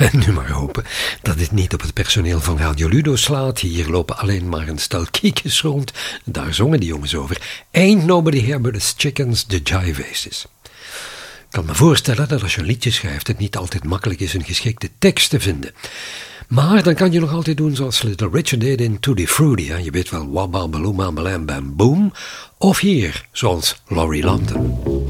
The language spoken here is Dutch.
Nu maar hopen dat dit niet op het personeel van Radio Ludo slaat. Hier lopen alleen maar een stel kiekjes rond. Daar zongen die jongens over. Ain't nobody here but us chickens, the jive aces. Ik kan me voorstellen dat als je een liedje schrijft, het niet altijd makkelijk is een geschikte tekst te vinden. Maar dan kan je nog altijd doen zoals Little Richard deed in Tutti Frutti. Je weet wel, wabba baloo bam bam bam boom. Of hier, zoals Laurie London.